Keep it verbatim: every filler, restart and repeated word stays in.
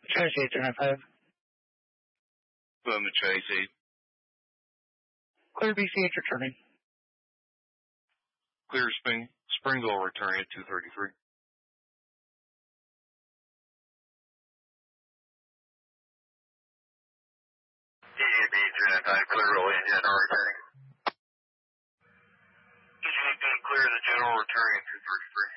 Tracy eight nine five. Affirmative, Tracy. Clear B C H returning. Clear Spring, Springville returning at two thirty-three. D A B two nine five, clear rolling in general returning. D A B clear the general returning at two thirty-three.